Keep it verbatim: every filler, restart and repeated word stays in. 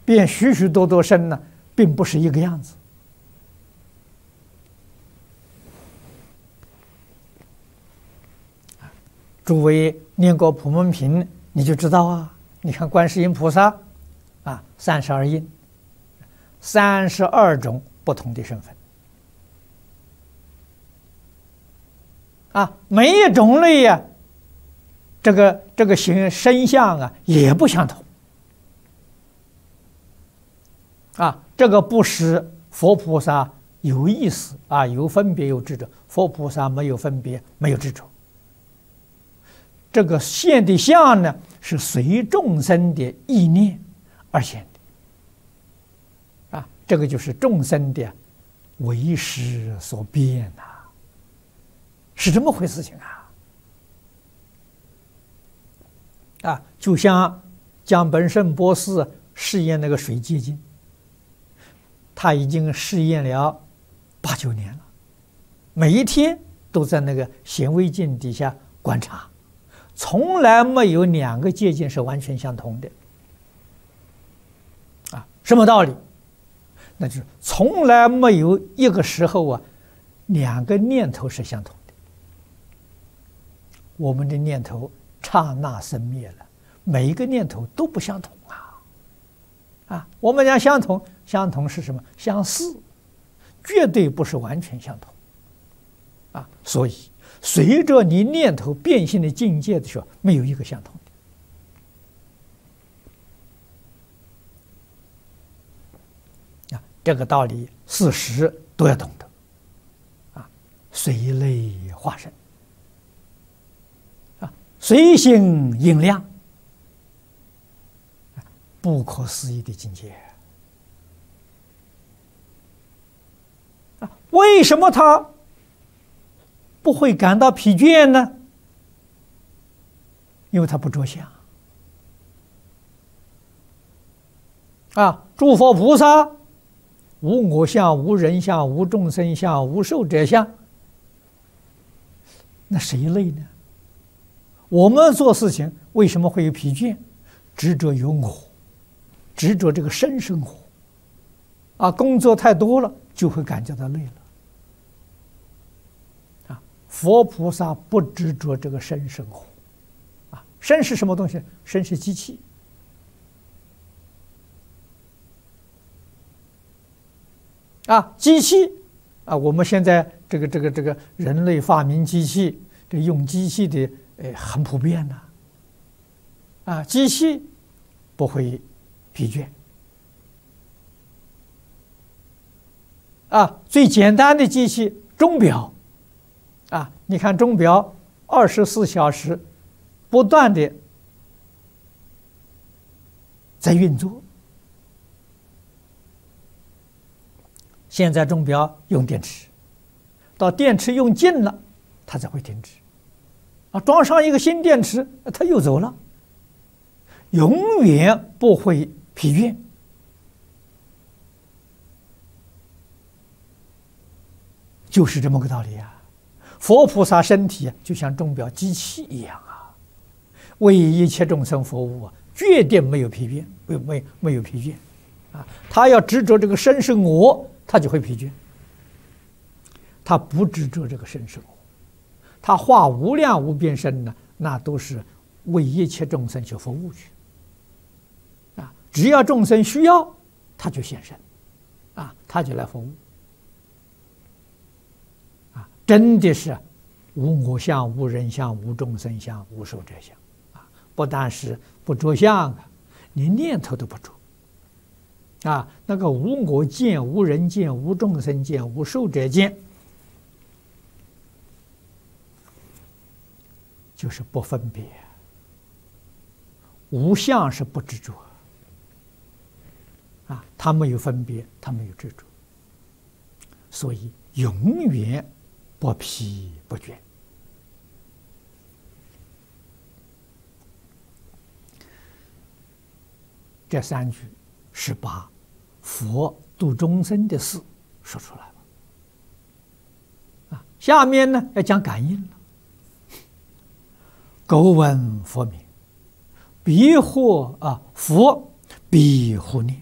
变许许多多身呢，并不是一个样子。诸位念过普门品，你就知道啊。你看观世音菩萨，啊，三十二应，三十二种不同的身份，啊，每一种类呀、啊，这个这个形身相啊也不相同，啊，这个不是佛菩萨有意思啊，有分别有执着，佛菩萨没有分别，没有执着。这个现的相呢，是随众生的意念而现的，啊，这个就是众生的为识所变呐、啊，是这么回事情啊！啊，就像江本胜博士试验那个水结晶，他已经试验了八九年了，每一天都在那个显微镜底下观察。从来没有两个界限是完全相同的，啊，什么道理？那就是从来没有一个时候啊，两个念头是相同的。我们的念头刹那生灭了，每一个念头都不相同啊！啊，我们讲相同，相同是什么？相似，绝对不是完全相同。啊，所以。随着你念头变现的境界的时候，没有一个相同的啊，这个道理事实都要懂得啊，随类化身啊，随性应量，不可思议的境界啊！为什么他不会感到疲倦呢？因为他不着相啊！诸佛菩萨无我相、无人相、无众生相、无寿者相，那谁累呢？我们做事情为什么会有疲倦？执着有我，执着这个身生活啊，工作太多了就会感觉到累了。佛菩萨不执着这个身生活，啊，身是什么东西？身是机器，啊，机器，啊，我们现在这个这个这个人类发明机器，这用机器的，呃，很普遍呐，啊，机器不会疲倦，啊，最简单的机器钟表。啊，你看钟表二十四小时不断的在运作。现在钟表用电池，到电池用尽了，它才会停止。啊，装上一个新电池，它又走了，永远不会疲倦。就是这么个道理啊。佛菩萨身体就像钟表机器一样啊，为一切众生服务啊，绝对没有疲倦，没没没有疲倦啊。他要执着这个身是我，他就会疲倦。他不执着这个身是我，他化无量无边身呢，那都是为一切众生去服务去啊。只要众生需要，他就现身啊，他就来服务。真的是无我相、无人相、无众生相、无寿者相啊！不但是不着相啊，连念头都不着啊！那个无我见、无人见、无众生见、无寿者见，就是不分别。无相是不执着啊，他没有分别，他没有执着，所以永远不疲不倦。这三句是把佛度众生的事说出来了啊。下面呢要讲感应了。苟闻佛名，必获啊佛必护念。